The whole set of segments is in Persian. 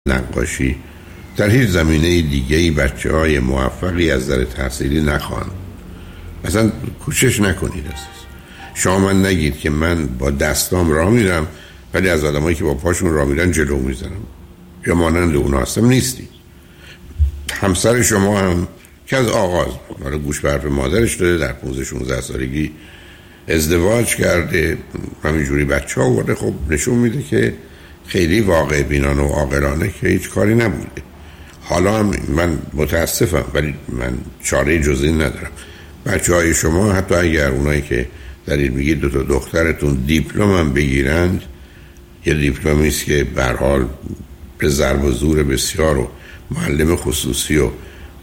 نقاشی، در هیچ زمینه دیگه‌ای بچه‌های موفقی از نظر تحصیلی نخوان. اصلا کوشش نکنید عزیز. شما من نگید که من با دستام راه میرم ولی از آدمایی که با پاشون راه میرن جلو میزنم یا مانند اونا هستم. نیستی. همسر شما هم که از آغاز برای گوش به حرف مادرش داده، در 15-16 سالگی ازدواج کرده، همینجوری بچه ها آورده، خب نشون میده که خیلی واقع بینانه و عاقلانه که هیچ کاری نبوده. حالا هم من متاسفم ولی من چاره جزئی ندارم. بچه های شما حتی اگر اونایی که دارید میگید دو تا دخترتون دیپلم هم بگیرند، یه دیپلمی است که به هر حال به ضرب و زور بسیار و معلم خصوصی و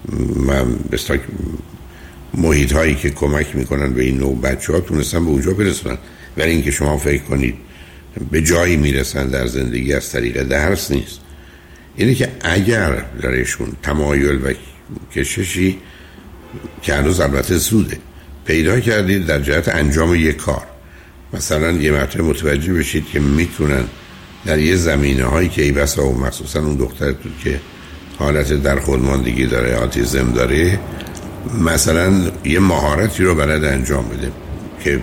محیط هایی که کمک میکنن به این نوع بچه ها تونستن به اونجا برسن. ولی اینکه شما فکر کنید به جایی میرسن در زندگی از طریق درس نیست. اینه که اگر درشون تمایل و کششی که هنوز البته زوده پیدا کردید در جهت انجام یک کار، مثلا یه مرتبه متوجه بشید که میتونن در یه زمینه هایی که ای بسا و مخصوصا اون دخترتون که حالت در خودماندگی داره، آتیزم داره، مثلا یه مهارتی رو بلد انجام بده که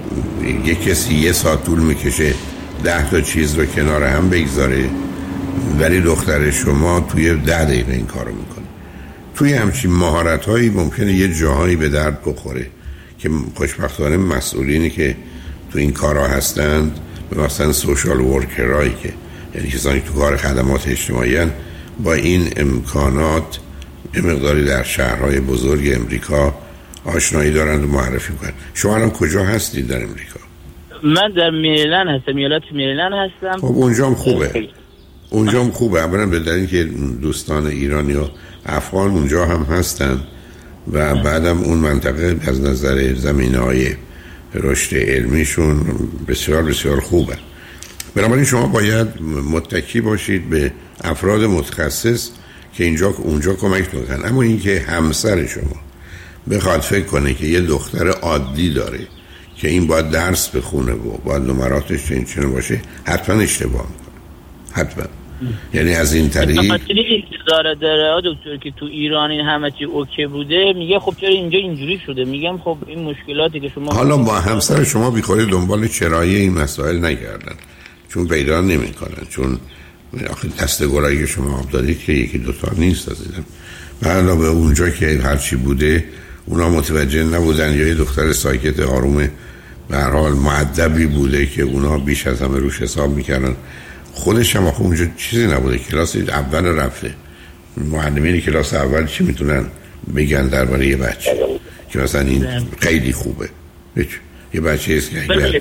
یه کسی 1 ساعت طول میکشه 10 تا چیز رو کنار هم بگذاره، ولی دختر شما توی 10 دقیقه این کارو میکنه. توی همچین مهارت هایی ممکنه یه جاهایی به درد بخوره که خوشبختانه مسئولینی که تو این کارها هستند، مثلا سوشال ورکرایی که یعنی کسانی تو کار خدمات اجتماعی هستند، با این امکانات یه مقداری در شهرهای بزرگ امریکا آشنایی دارند و معرفی میکنند. شما الان کجا هستید در امریکا؟ من در میریلند هستم، ایالت میریلند هستم. خب اونجا هم خوبه. اونجا هم خوبه، اولا به دلیل که دوستان ایرانی و افغان اونجا هم هستن و بعدم اون منطقه از نظر زمینه‌های رشد علمیشون بسیار بسیار خوبه. بنابراین شما باید متکی باشید به افراد متخصص که اینجا اونجا کمک کنن. اما اینکه همسر شما بخواد فکر کنه که یه دختر عادی داره که این باید درس بخونه و باید نمراتش چنین باشه، حتما اشتباه میکنه. حتما. یعنی از این طریق انتظار داره دکتر که تو ایران این همه چی اوکی بوده، میگه خب چرا اینجا اینجوری شده؟ میگم خب این مشکلاتی که شما حالا با همسر شما بیخوری دنبال چرایی این مسائل نگردن، چون پیدا نمیکنن، چون آخه دستگرایی که شما آب دادید که یکی دوتا نیست عزیزم. و علاوه به اونجا که هرچی بوده اونا متوجه نبودن یا یه دختر ساکت آرومه به هر حال مؤدبی بوده که اونا بیش از همه روش حساب میکردن. خودش هم آخه اونجا چیزی نبوده، کلاس اول رفته، معلمین کلاس اول چی میتونن بگن درباره یه بچه که مثلا این خیلی خوبه؟ یه بچه است که اگر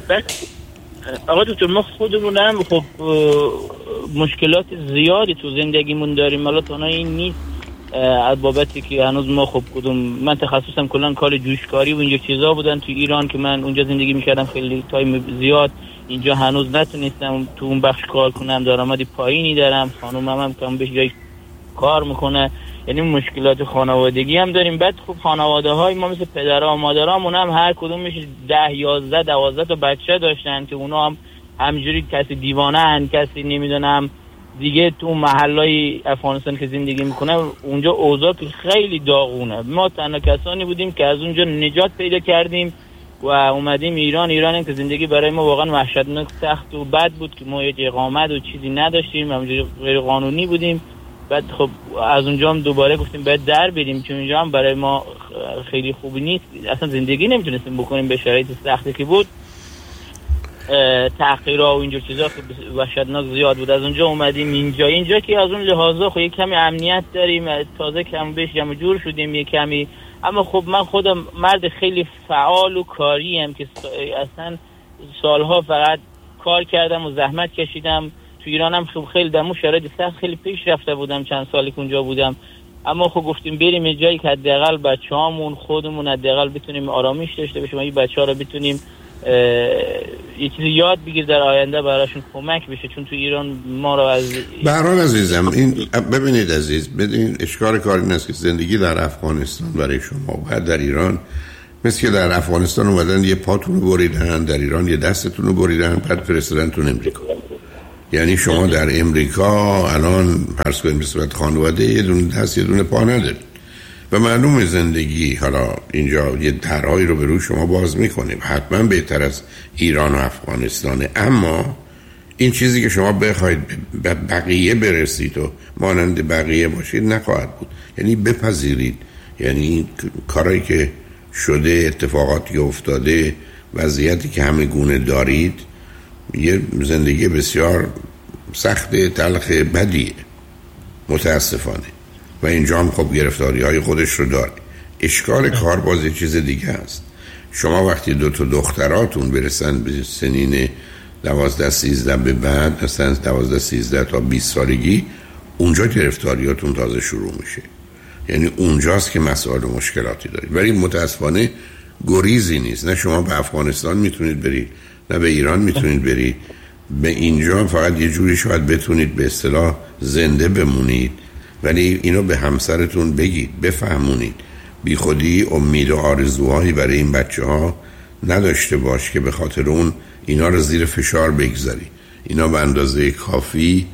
آقا دکتر ما خودمونم خب مشکلات زیادی تو زندگیمون داریم، حالا تنها این نیست از بابتی که هنوز ما خب من تخصصم کلا کار جوشکاری و اینجا چیزا بودن تو ایران که من اونجا زندگی میکردم خیلی تایم زیاد. اینجا هنوز نتونستم تو اون بخش کار کنم، درآمدی پایینی دارم، خانومم هم کم بهش جای کار میکنه، یعنی مشکلات خانوادگی هم داریم. بعد خب خانواده های ما مثل پدرها و مادرامون هم هر کدومش 10 11 12 تا بچه داشتن که اونا هم همجوری کسی دیوانه ان، کسی نمیدونم دیگه تو محلای افغانستان که زندگی میکنه اونجا اوضاع خیلی داغونه. ما تنها کسانی بودیم که از اونجا نجات پیدا کردیم و اومدیم ایران که زندگی برای ما واقعا وحشتناک سخت و بد بود که ما یک اقامت و چیزی نداشتیم، همونجوری غیر قانونی بودیم. بعد خب از اونجا هم دوباره گفتیم باید در بریم چون اونجا هم برای ما خیلی خوبی نیست، اصلا زندگی نمیتونستیم بکنیم به شرایط سختی که بود، تحقیرها و اینجور چیزا وحشتناک زیاد بود. از اونجا اومدیم اینجا که از اون لحاظا خب یک کمی امنیت داریم، تازه کم بهش جمع جور شدیم یک کمی. اما خب من خودم مرد خیلی فعال و کاری ام که اصلا سالها فقط کار کردم و زحمت کشیدم. تو ایرانم خب خیلی دمو شرایط سخت خیلی پیش رفته بودم چند سالی که اونجا بودم. اما خب گفتیم بریم یه جایی که حداقل بچه‌هامون خودمون حداقل بتونیم آرامش داشته باشیم، این بچه‌ها رو بتونیم یه چیزی یاد بگیر در آینده براشون کمک بشه، چون تو ایران ما رو از برحال عزیزم این ببینید عزیز، بدین اشکال کاری نیست که زندگی در افغانستان برای شما و بعد در ایران مثل که در افغانستان اومدن یه پاتون رو بریدن، در ایران یه دستتون رو بریدن، بعد فرستادن تو امریکا. یعنی شما در امریکا الان فرض کنید به صورت خانواده یه دونه دست یه دونه پا ندارید و معلوم زندگی حالا اینجا یه درهایی رو به روی شما باز میکنه، حتما بهتر از ایران و افغانستانه، اما این چیزی که شما بخواید به بقیه برسید و مانند بقیه باشید نخواهد بود. یعنی بپذیرید، یعنی کارایی که شده، اتفاقاتی که افتاده، وضعیتی که همه گونه دارید، یه زندگی بسیار سخت، تلخ، بدیه متاسفانه و اینجا هم خب گرفتاری های خودش رو داره. اشکال کار باز یه چیز دیگه است. شما وقتی 2 تا دختراتون برسن به سنین 12-13 به بعد، مثلا 12-13 تا 20 سالگی، اونجا گرفتاریاتون تازه شروع میشه. یعنی اونجاست که مسائل و مشکلاتی دارید. ولی متاسفانه گریزی نیست. نه شما به افغانستان میتونید برید، نه به ایران میتونید برید. به اینجا فقط یه جوری شاید بتونید به اصطلاح زنده بمونید، ولی اینو به همسرتون بگید، بفهمونید. بی خودی امید و آرزوهایی برای این بچه ها نداشته باش که به خاطر اون اینا رو زیر فشار بگذاری. اینا به اندازه کافی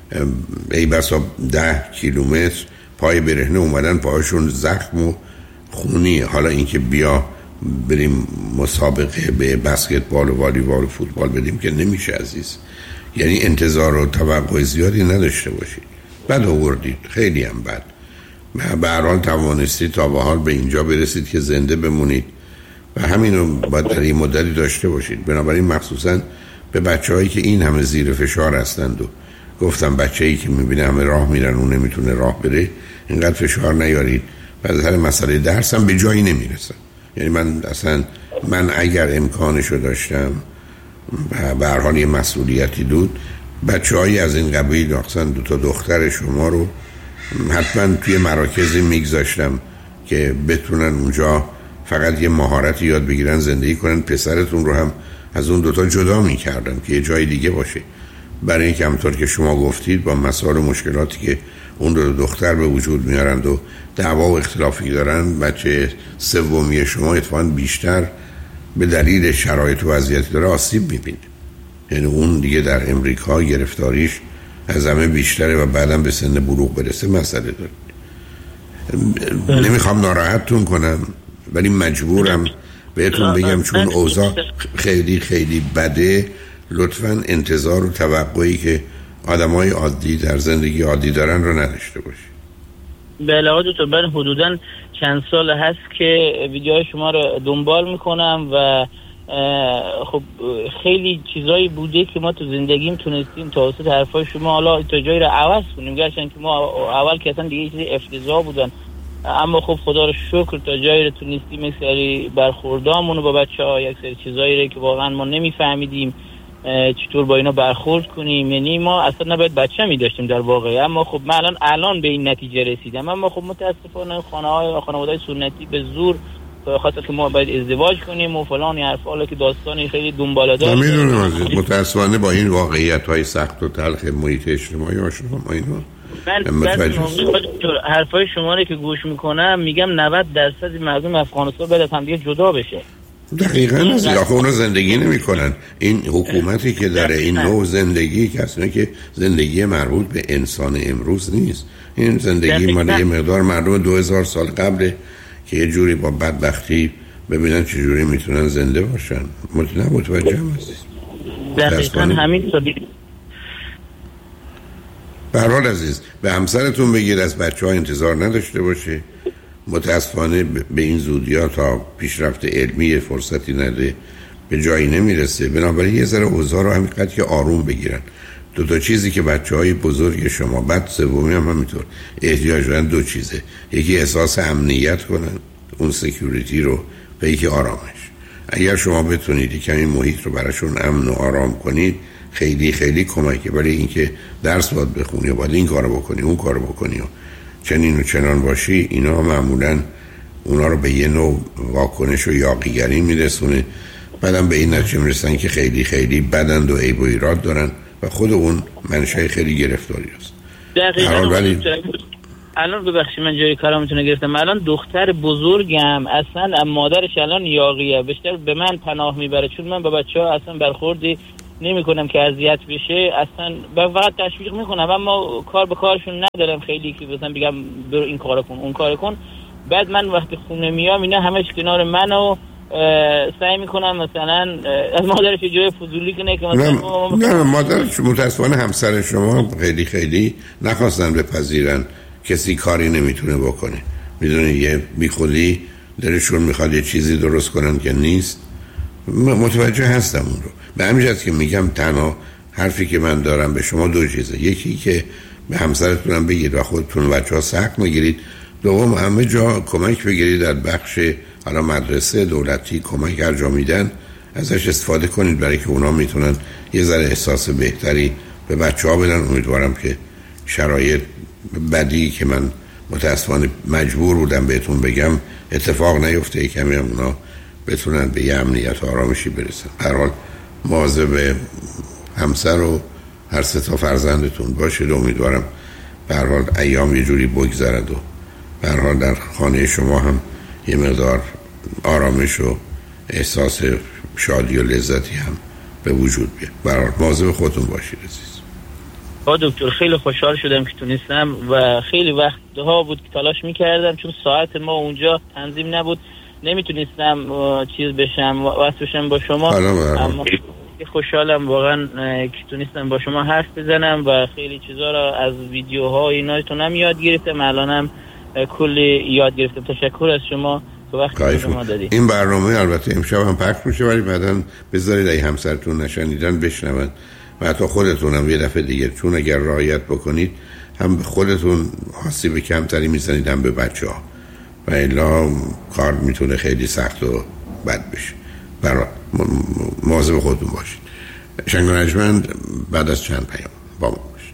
ای بسا 10 کیلومتر پای برهنه اومدن، پاهاشون زخم و خونیه. حالا اینکه بیا بریم مسابقه به بسکتبال و والیبال و فوتبال بدیم که نمیشه عزیز. یعنی انتظار و توقع زیادی نداشته باشید. بد آوردید، خیلی هم بد. به هر حال توانستید تا به حال به اینجا برسید که زنده بمونید و همینو باید در این مدتی داشته باشید. بنابراین مخصوصا به بچه‌هایی که این همه زیر فشار هستند و گفتم بچه‌ای که میبینه همه راه میرن اون نمیتونه راه بره، اینقدر فشار نیارید. و از هر مسئله درس هم به جایی نمیرسن. یعنی من اگر امکانشو داشتم و به هر حال یه مسئولیتی بود، بچه‌هایی از این قبیل، مثلا 2 تا دختر شما رو حتما توی مراکزی میگذاشتم که بتونن اونجا فقط یه مهارت یاد بگیرن، زندگی کنن. پسرتون رو هم از اون 2 تا جدا میکردم که یه جای دیگه باشه، برای اینکه همونطور که شما گفتید با مسائل و مشکلاتی که اون 2 دختر به وجود میارند و دعوا و اختلافی دارن، بچه سومی شما اتفاقاً بیشتر به دلیل شرایط و وضعیتی داره آسیب میبینه. یعنی اون دیگه در امریکا گرفتاریش از همه بیشتره و بعدم به سن بلوغ برسه مسئله داره. نمیخوام ناراحتتون کنم ولی مجبورم بهتون بگم چون اوضاع خیلی خیلی بده، لطفاً انتظار و توقعی که آدمای عادی در زندگی عادی دارن رو نداشته باشید. بله آقا دکتر، من حدوداً چند سال هست که ویدیوهای شما رو دنبال میکنم و خب خیلی چیزایی بوده که ما تو زندگیم تونستیم توسط حرفای شما حالا تا جایی رو عوض کنیم، گرچه که ما اول که اصلا دیگه چیزی افتضاح بودن، اما خب خدا رو شکر تا جایی رو تونستیم یک سری برخوردامون رو با بچه‌ها، یک سری چیزایی رو که واقعا ما نمیفهمیدیم چطور با اینا برخورد کنیم. یعنی ما اصلا نباید بچه می داشتیم در واقع، اما خب من الان به این نتیجه رسیدم. اما خب متاسفانه خانواده‌های سنتی به زور خاطر که ما باید ازدواج کنیم و فلان حرفا که داستانی خیلی دنباله داره. میدونم متاسفانه با این واقعیت‌های سخت و تلخ محیط اجتماعی آشنا ما اینا حرفای شما رو که گوش میکنم میگم 90% مردم افغانستان باید از هم دیگه جدا بشه. دقیقاً از آخه اونا زندگی نمی کنن. این حکومتی که داره این نوع زندگی کسونه که زندگی مربوط به انسان امروز نیست. این زندگی مال یه مقدار مردم 2000 سال قبل که یه جوری با بدبختی ببینن چه جوری میتونن زنده باشن. متوجه هستی؟ دقیقاً همین طبیعی. به هر حال عزیز به همسرتون بگید از بچه‌ها انتظار نداشته باشه. متاسفانه به این زودی‌ها تا پیشرفت علمی فرصتی نده به جایی نمیرسه. بنابراین یه ذره اوضاع رو همینقدر که آروم بگیرن. 2 تا چیزی که بچه‌های بزرگ شما، بعد سومی هم همینطور احتیاج دارن، 2 چیزه. یکی احساس امنیت کنن، اون سکیوریتی رو، و یکی آرامش. اگر شما بتونید کمی محیط رو براشون امن و آرام کنید خیلی خیلی کمکه. ولی اینکه درس باید بخونی و باید این کارو بکنی اون کارو بکنی و چنین و چنان باشی، اینا معمولاً اونا رو به یه نوع واکنش و یاغیگری میرسونه. بعدم به این نتیجه میرسن که خیلی خیلی بدند و عیب و ایراد دارن و خود اون منشأ خیلی گرفتاری است. الان ببخشید من جای کارامتون گرفتم. الان دختر بزرگم اصلا مادرش الان یاغیه، بیشتر به من پناه میبره چون من با بچه‌ها اصلا برخوردی نمیکنم که اذیت بشه، اصلا فقط تشویق میکنم، اما کار به کارشون ندارم خیلی که مثلا بگم برو این کارو کن اون کارو کن. بعد من وقتی خونه میام اینا همش کنار منو سعی میکنم مثلا از مادرش جای فضولی کنه که مثلا نه مادرش متاسفانه همسر شما خیلی نخواستن بپذیرن کسی کاری نمیتونه بکنه. میدونی یه بیخودی دلشون میخواد یه چیزی درست کنن که نیست. متوجه هستم اون رو. به همین جهت که میگم تنها حرفی که من دارم به شما دو چیزه، یکی که به همسرتونم بگید و خودتون بچه‌ها سخت نگیرید، دوم همه جا کمک بگیرید در بخش حالا مدرسه دولتی کمک هر جا میدن ازش استفاده کنید برای که اونا میتونن یه ذره احساس بهتری به بچه‌ها بدن. امیدوارم که شرایط بدی که من متاسفانه مجبور بودم بهتون بگم اتفاق نیفته، کمی هم اونا بتونن به یه امنیت و آرامشی برسن. به هر حال مواظب همسر و هر سه تا فرزندتون باشید. امیدوارم به هر حال ایام یه جوری بگذرد و به هر حال در خانه شما هم یه مقدار آرامش و احساس شادی و لذتی هم به وجود بیاد. به هر حال مواظب خودتون باشید عزیز. دکتر خیلی خوشحال شدم که تونستم و خیلی وقتها بود که تلاش میکردم چون ساعت ما اونجا تنظیم نبود، نمیتونستم چیز بشم واسه بشم با شما، اما خوشحالم واقعا که تونستم با شما حرف بزنم و خیلی چیزا را از ویدیوها ایناتونم یاد گرفتم، الانم کلی یاد گرفتم. تشکر از شما که وقت شما دادید. این برنامه البته امشب هم پخش میشه ولی بعداً بذارید اگه همسرتون نشنیدن بشنون و حتی خودتونم یه دفعه دیگه، چون اگر رعایت بکنید هم به خودتون آسیب کمتری میزنید هم به بچه‌ها و الا کار میتونه خیلی سخت و بد بشه. برای مواظب خودتون باشید. شنگ و نجمند بعد از چند پیام با ما باشید.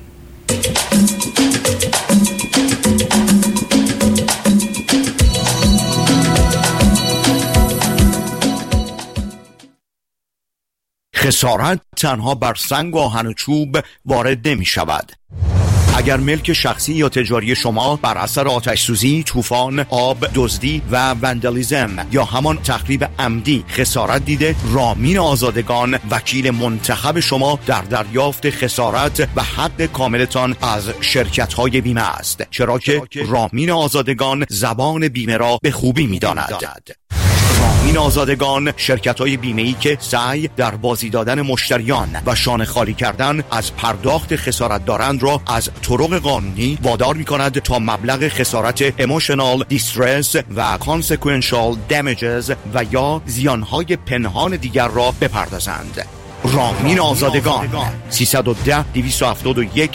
خسارت تنها بر سنگ و آهن و چوب وارد نمی شود. اگر ملک شخصی یا تجاری شما بر اثر آتش سوزی، طوفان، آب، دزدی و وندالیزم یا همان تخریب عمدی خسارت دیده، رامین آزادگان وکیل منتخب شما در دریافت خسارت و حق کاملتان از شرکت‌های بیمه است، چرا که رامین آزادگان زبان بیمه را به خوبی می‌داند. رامین آزادگان شرکت‌های بیمه‌ای که سعی در بازی دادن مشتریان و شانه خالی کردن از پرداخت خسارت دارند را از طرق قانونی وادار می‌کند تا مبلغ خسارت emotional distress و consequential damages و یا زیانهای پنهان دیگر را بپردازند. رامین آزادگان 310-271-4800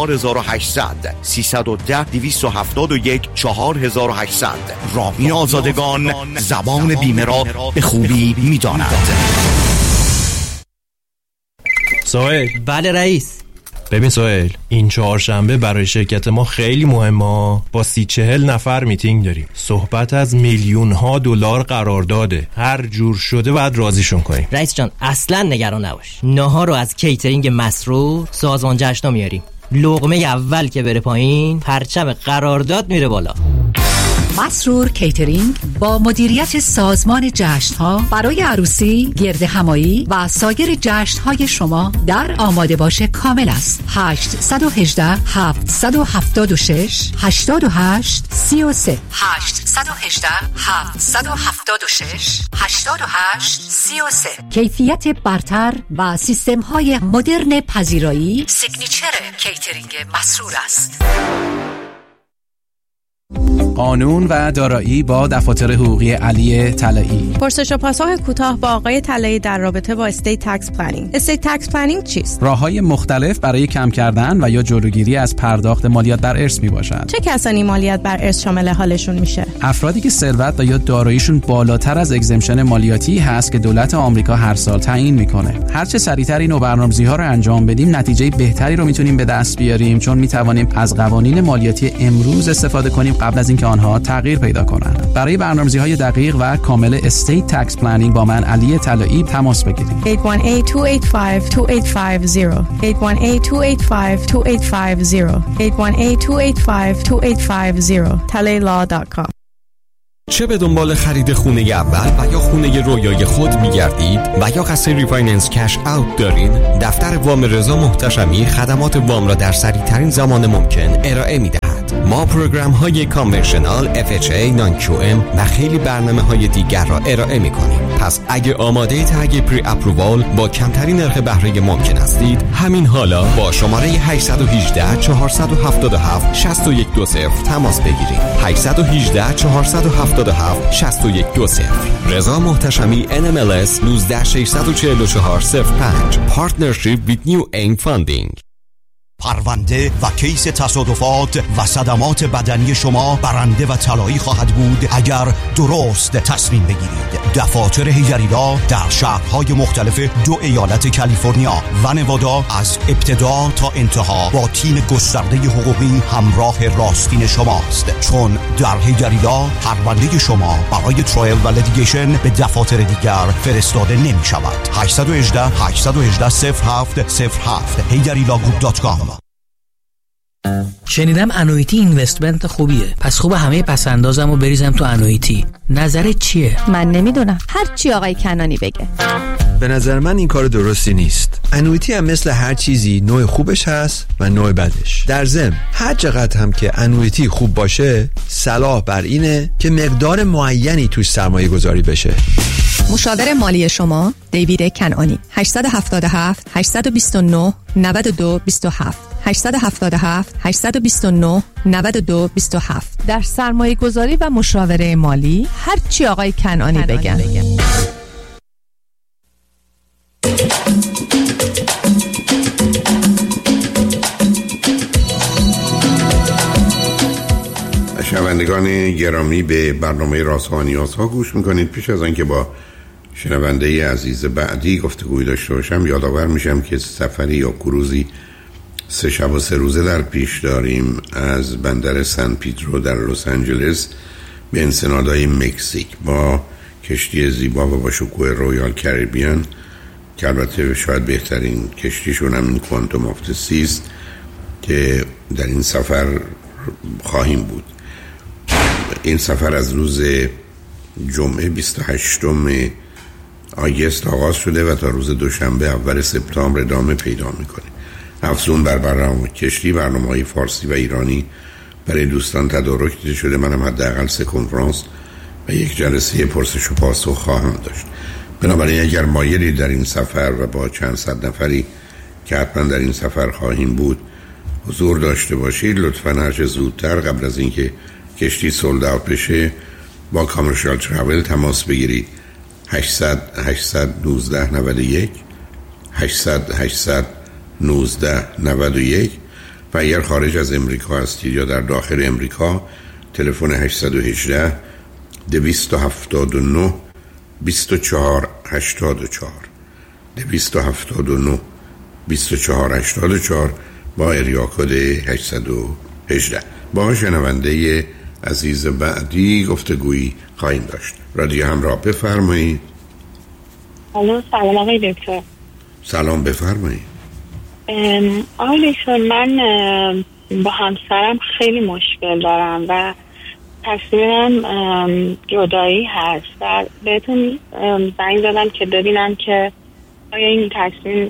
310-271-4800. رامین آزادگان زبان بیمه را به خوبی می‌داند. سهیل. بله رئیس. ببین سهیل، این چهارشنبه برای شرکت ما خیلی مهمه. با 30-40 نفر میتینگ داریم. صحبت از میلیون‌ها دلار قرارداده. هر جور شده باید راضیشون کنیم. رئیس جان اصلا نگران نباش. ناهار رو از کیترینگ مسرور سازمان جشن‌ها میاریم. لقمه اول که بره پایین پرچم قرارداد میره بالا. مسرور کیترینگ با مدیریت سازمان جشن‌ها برای عروسی، گرد همایی و سایر جشن‌های شما در آماده باشه کامل است. 818-776-88-33 818-776-88-33 کیفیت برتر و سیستم‌های مدرن پذیرایی سیگنیچر کیترینگ مسرور است. قانون و دارایی با دفاتر حقوقی علی طلایی. پرسش و پاسخ کوتاه با آقای طلایی در رابطه با استیت تکس پلنینگ. استیت تکس پلنینگ چیست؟ راه‌های مختلف برای کم کردن و یا جلوگیری از پرداخت مالیات بر ارث میباشد. چه کسانی مالیات بر ارث شامل حالشون میشه؟ افرادی که ثروت و یا داراییشون بالاتر از اگزمشن مالیاتی هست که دولت آمریکا هر سال تعیین میکنه. هر چه سریعتر این برنامه‌ریزی‌ها رو انجام بدیم، نتیجه بهتری رو میتونیم به دست بیاریم، چون میتوانیم از قوانین مالیاتی امروز استفاده کنیم قبل از اینکه آنها تغییر پیدا کنند. برای برنامه‌ریزی‌های دقیق و کامل استیت تکس پلنینگ با من علی طلایی تماس بگیرید. 818-285-2850 818-285-2850 818-285-2850 talailaw.com. چه به دنبال خرید خونه اول و یا خونه رویای خود می‌گردید و یا قصد ریفایننس کش اوت دارید، دفتر وام رضا محتشمی خدمات وام را در سریع‌ترین زمان ممکن ارائه می‌دهد. ما پروگرام‌های کانونشنال، FHA، نان QM و خیلی برنامه‌های دیگر را ارائه می‌کنیم. پس اگه آماده تگ پری اپرووال با کمترین نرخ بهره ممکن هستید، همین حالا با شماره 818 477 6120 تماس بگیرید. 818 477 6120. رضا محتشمی NMLS 1964405. Partnership with New Aim Funding. پرونده و کیس تصادفات و صدمات بدنی شما برنده و طلایی خواهد بود اگر درست تصمیم بگیرید. دفاتر هیجریلا در شهرهای مختلف 2 ایالت کالیفرنیا و نوادا از ابتدا تا انتها با تیم گسترده حقوقی همراه راستین شماست، چون در هیجریلا پرونده شما برای ترایل و لیتیگیشن به دفاتر دیگر فرستاده نمی شود. 818 818 0707 hijarilagroup.com. شنیدم انویتی اینوستمنت خوبیه، پس خوب همه پسندازم رو بریزم تو انویتی. نظرت چیه؟ من نمیدونم، هر چی آقای کنانی بگه. به نظر من این کار درستی نیست. انویتی هم مثل هر چیزی نوع خوبش هست و نوع بدش. در ضمن هر چقدر هم که انویتی خوب باشه، صلاح بر اینه که مقدار معینی توش سرمایه گذاری بشه. مشاور مالی شما دیوید کنانی. 877 829 92 27 877 829 92 27. در سرمایه گذاری و مشاوره مالی هر چی آقای کنانی بگن. شنوندگان گرامی، به برنامه رازها و نیازها گوش میکنید. پیش از آنکه با شنونده عزیز بعدی گفتگوی داشته باشم، یادآور میشم که سفری یا کروزی 3 شب و 3 روزه در پیش داریم از بندر سن پیدرو در لس آنجلس به انسنادهای مکزیک با کشتی زیبا و با شکوه رویال کریبیان، که البته شاید بهترین کشتیشون هم این کوانتوم آف دی سی است که در این سفر خواهیم بود. این سفر از روز جمعه 28 آگست آغاز شده و تا روز دوشنبه اول سپتامبر ادامه پیدا میکنه. افزون بر برنامه کشتی برنامه‌های فارسی و ایرانی برای دوستان تدارک دیده شده. منم حداقل 3 کنفرانس و 1 جلسه پرسش و پاسخ خواهم داشت. بنابراین اگر مایلی در این سفر و با چند صد نفری که حتما در این سفر خواهیم بود حضور داشته باشید، لطفاً هر چه زودتر قبل از اینکه کشتی سولد اوت بشه با کامرشال تراول تماس بگیرید. 800 819 91 800 819 91 و اگر خارج از امریکا هستید یا در داخل امریکا تلفن 818 279 24 84 279 24 84 با اریا کد 818. با شنونده عزیز بعدی گفتگویی خواهیم داشت. رادیو همراه، بفرمایید. الو، سلام آقای دکتر. سلام، بفرمایید. آقای دکتر، من با همسرم خیلی مشکل دارم و تصمیمم جدایی هست و بهتون زنگ دادم که ببینم که آیا این تصمیم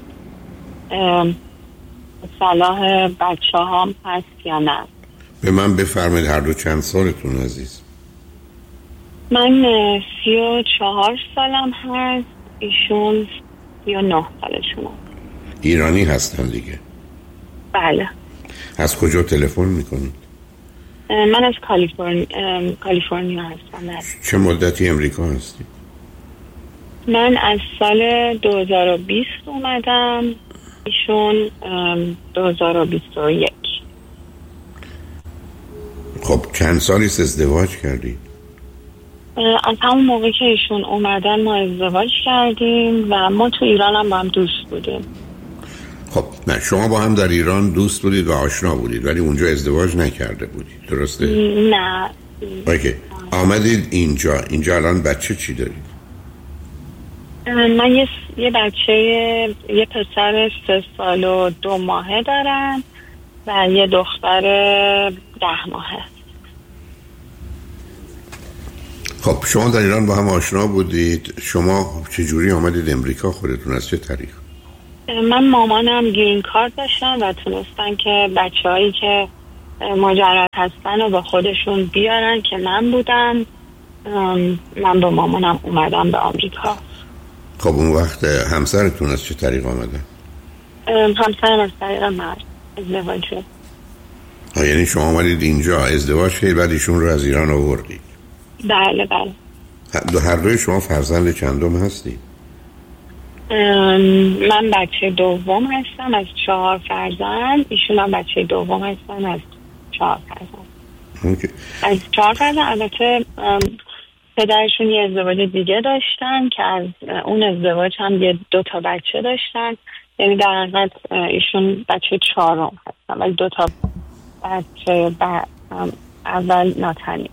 صلاح بچه هم هست یا نه. به من بفرمایید هر دو چند سالتون عزیز؟ من 34 سالم هست، ایشون 39 سالشونه. ایرانی هستن دیگه؟ بله. از کجا تلفن میکنید؟ من از کالیفرنیا هستم. چه مدتی امریکا هستی؟ من از سال 2020 اومدم، ایشون 2021. خب چند سالی ازدواج کردید؟ از همون موقع که ایشون اومدن ما ازدواج کردیم و ما تو ایران هم با هم دوست بودیم. خب نه، شما با هم در ایران دوست بودید و آشنا بودید ولی اونجا ازدواج نکرده بودید، درسته؟ نه. اوکی. آمدید اینجا الان بچه چی دارید؟ من یه بچه، یه پسر 3 سال و 2 ماهه دارم و یه دختر 10 ماهه. خب شما در ایران با هم آشنا بودید، شما چجوری آمدید امریکا؟ خودتون از چه طریق؟ من مامانم گرین کارت داشتن و تونستن که بچه‌هایی که مجرد هستن و با خودشون بیارن که من بودم. من با مامانم اومدم به آمریکا. خب اون وقت همسرتون از چه طریق آمدن؟ همسرم از طریق مرد ازدواج شد. یعنی شما آمدید اینجا ازدواج شدید بعد ایشون رو از ایران آوردید؟ بله بله. هر دوی شما فرزند چندم هستید؟ من بچه دوم هستم از 4 فرزند. ایشون هم بچه دوم هستن از 4 فرزند. از 4 فرزند. البته پدرشون یه ازدواج دیگه داشتن که از اون ازدواج هم 2 بچه داشتن. یعنی در حقیقت ایشون بچه 4م هستن ولی 2 بچه اول ناتنی.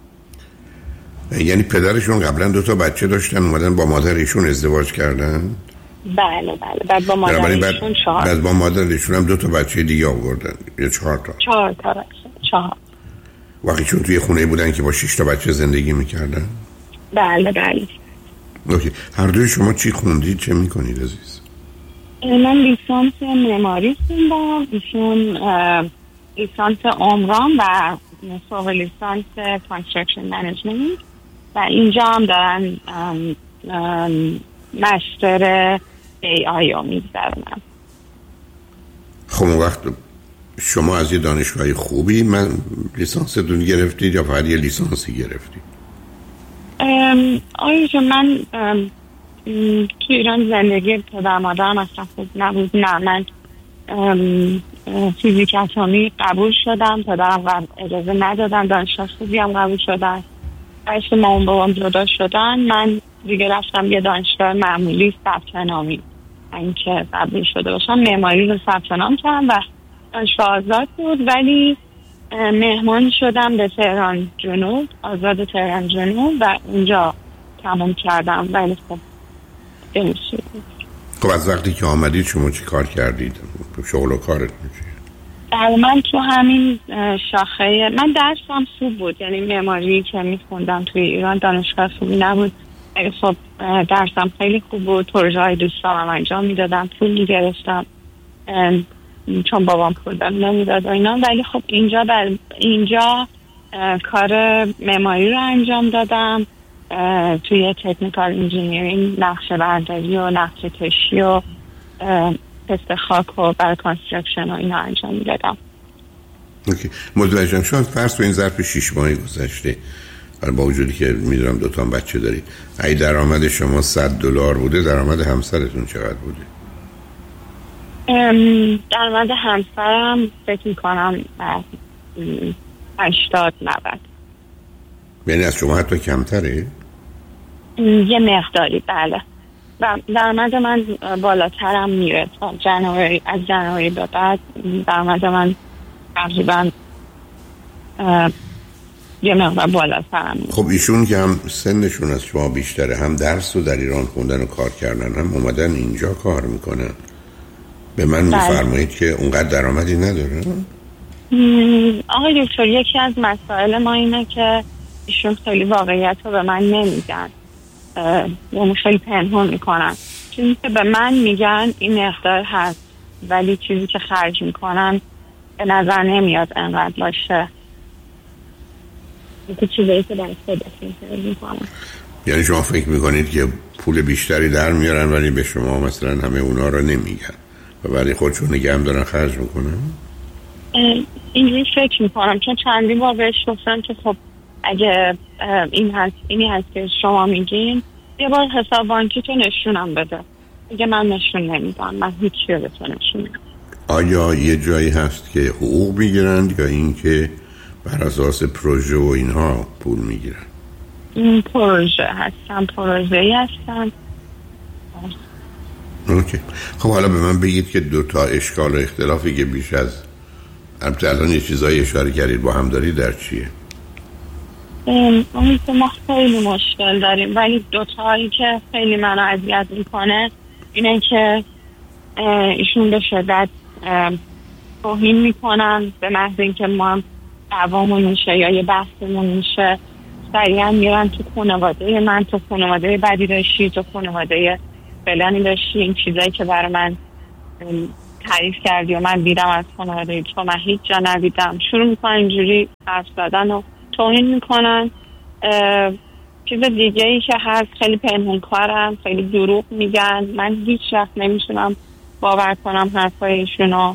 یعنی پدرشون قبلا 2 بچه داشتن اومدن با مادرشون ازدواج کردن؟ بله بله. بعد با مادرشون 4. بعد با مادرشون هم 2 بچه دیگه آوردن یا 4 تا؟ 4 بچه. 4. وقتی چون توی خونه بودن که با 6 بچه زندگی میکردن؟ بله بله. اوکی. هر دوی شما چی خوندید؟ چه میکنید عزیز؟ من لیسانس معماری خوندم. ایشون لیسانس عمران و فوق لیسانس کانستراکشن منیجمنت و اینجا هم دارن مستر AI رو میگذرونم. خب اون وقت شما از یه دانشگاه خوبی من لیسانستون گرفتید یا فقط یه لیسانسی گرفتید؟ آیا من تو ایران زندگی پدر مادرم اصلا خوب نبود. نه من فیزیک اتمی قبول شدم، پدرم اجازه ندادن. دانشگاه خوبی هم قبول شدن. وقتی مامان بابام جدا شدن من دیگه رفتم یه دانشگاه معمولی ثبت نامی. اینکه قبول شده باشم معماری رو ثبت نام کردم و دانشگاه آزاد بود ولی مهمان شدم به تهران جنوب، آزاد تهران جنوب و اونجا تمام کردم ولی خب نمی‌شد. خب از وقتی که آمدید شما چی کار کردید؟ شغل و کارتون چیه؟ من تو همین شاخه من درسم خوب بود، یعنی معماری که میخوندم توی ایران دانشگاه خوبی نبود ولی خب درسم خیلی خوب بود. پروژه های دوستام انجام میدادم، پول میگرفتم چون بابام پول نمیداد و اینا. ولی خب اینجا کار معماری رو انجام دادم توی تکنیکال انجینیرینگ، نقشه برداری و نقشه کشی و تست خاک و برای کانسترکشن و اینا انجام میدادم. اوکی. متوجهم. شما فرض کنید ظرف 6 ماه گذشته با وجودی که میدونم 2 بچه دارید اگه درآمد شما $100 بوده درآمد همسرتون چقدر بوده؟ درآمد همسرم فکر میکنم 80-90. یعنی از شما حتی کمتره؟ یه مقداری بله. و درآمد من بالاترم میره. از جنوری به بعد درآمد من تقریبا یه مقدار بالاترم میره. خب ایشون که هم سنشون از شما بیشتره، هم درس رو در ایران خوندن و کار کردن، هم اومدن اینجا کار میکنن، به من میفرمایید که اونقدر درآمدی نداره؟ آقای دکتر یکی از مسائل ما اینه که ایشون خیلی واقعیت رو به من نمیگن، یعنی خیلی پنهون میکنن. چیزی که به من میگن این مقدار هست ولی چیزی که خرج میکنن به نظر نمیاد انقدر باشه. یکی چیزایی که برای خودشون خرج میکنن. یعنی شما فکر میکنید که پول بیشتری در میارن ولی به شما مثلا همه اونا رو نمیگن و ولی خودشون نگه هم دارن خرج میکنن؟ اینجوری فکر میکنم چون چندی بار بهش گفتم که خب اگه اینی هست که شما میگین یه بار حساب بانکی تو نشونم بده. اگه من نشون نمیدم من هیچی رو به تو نشون نمیدم. آیا یه جایی هست که حقوق میگیرند یا این که بر اساس پروژه و اینها پول میگیرن؟ پروژه هستن، پروژه‌ای هستن. اوکی. خب حالا به من بگید که 2 اشکال و اختلافی که بیش از الان یه چیزایی اشاره کردید با هم دارید در چیه؟ اون که ما خیلی مشکل داریم ولی 2 که خیلی منو اذیت میکنه اینه که ایشون به شدت توهین میکنن به محض اینکه ما دعوامون میشه یا یه بحثمون میشه سریعا میرن تو خانواده من، تو خانواده بدی داشتی، تو خانواده فلانی داشتی، این چیزایی که برای من تعریف کردی و من دیدم از خانواده تو، من هیچ جا ندیدم. شروع میکنن اینجوری حرف زدن و توهین میکنن. چیز دیگه ای که هست، خیلی پنهونکارن، خیلی دروغ میگن. من هیچ وقت نمیتونم باور کنم حرفای ایشونو.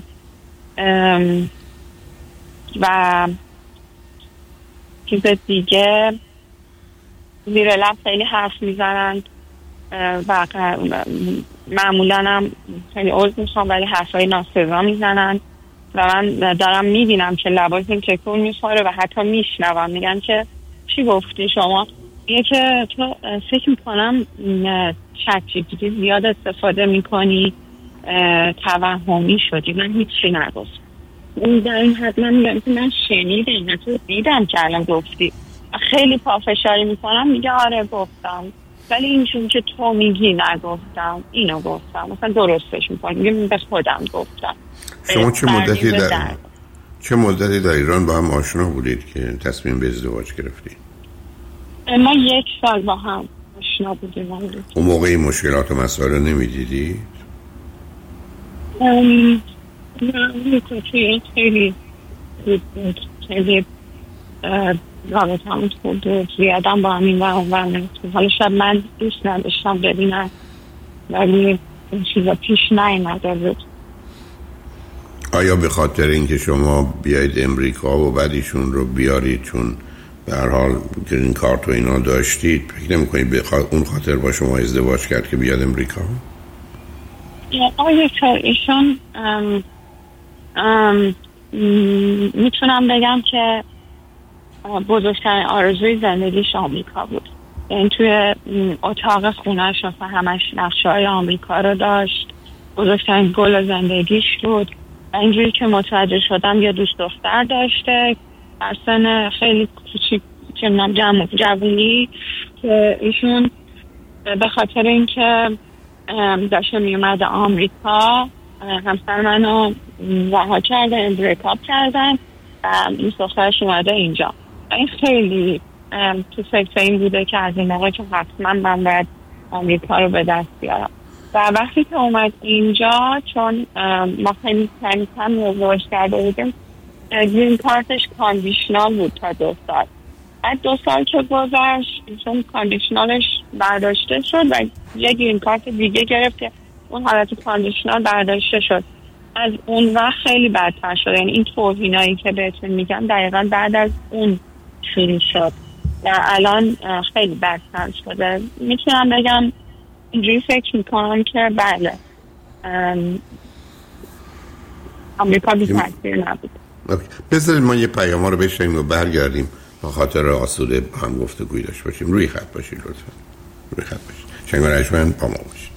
و چیز دیگه، زیر لب خیلی حرف میزنن و معمولا هم خیلی عذر میخوام ولی حرفای ناسزا میزنن و من دارم میبینم که لباشون تکون میخوره و حتی میشنوم میگن که چی گفتی شما؟ یه که تو فکر میکنم چت جی پی تی زیاد استفاده میکنی، توهمی شدی. من هیچی نگفتم. در این حد من میگم که من شنیدم، تو دیدم که الان گفتی. خیلی پافشاری میکنم، میگه آره گفتم ولی اینجوری که تو میگی نگفتم، اینو گفتم. مثلا درستش میکنم، میگه به خودم گفتم. شما چه مدتی در ایران با هم آشنا بودید که تصمیم به ازدواج گرفتید؟ ما 1 سال با هم آشنا بودیم. اون موقع مشکلات و مسائل نمیدیدید؟ نه، خیلی رابطه همون خود و زیادم با همین و اون. حالا شب من دوست نداشتم ببینم ولی این چیزا پیش نیامده بود. آیا به خاطر اینکه شما بیایید امریکا و بعد ایشون رو بیارید چون به هر حال گرین کارت و اینا داشتید، فکر نمی‌کنید به اون خاطر با شما ازدواج کرد که بیاد امریکا؟ آیا که ایشون میتونم بگم که بزرگترین آرزوی زندگیش آمریکا بود. یعنی توی اتاق خونه‌اش همش نقشه‌های آمریکا رو داشت، بزرگترین گل زندگیش بود. اینجوری که متوجه شدم یه دوست دختر داشته در سن خیلی کوچیک که نام جوونی که ایشون به خاطر اینکه داشته میومد آمریکا همسر منو رها کردن، بریکاپ کردن و این دخترش اومده اینجا. این خیلی تو فکر این بوده که از این موقع که حتما من باید آمریکا رو به دست بیارم. و وقتی که اومد اینجا چون ما خیلی کم ازدواج کرده بودیم، گرین کارتش کاندیشنال بود تا 2 سال. بعد 2 سال که گذشت چون کاندیشنالش برداشته شد و یه گرین کارت دیگه گرفت که اون حالت کاندیشنال برداشته شد. از اون وقت خیلی بدتر شد. یعنی این توهینایی که بهتون میگم دقیقا بعد از اون شروع شد و الان خیلی بدتر شده. میتونم بگم اینجوری فکر میکنم که بله آمریکا بی تاثیر نبود. بذارید ما یه پیام ها رو بشنیم و برگردیم با خاطر آسوده هم گفتگوی داشته باشیم. روی خط باشید لطفا. روی خط باشید. شنگ و رجمن با ما باشید.